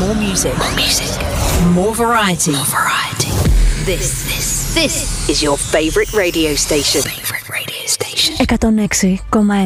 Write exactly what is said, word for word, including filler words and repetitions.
More music. More music. More variety. More variety. This, this, this is your favorite radio station. Favorite radio station. εκατόν έξι κόμμα ένα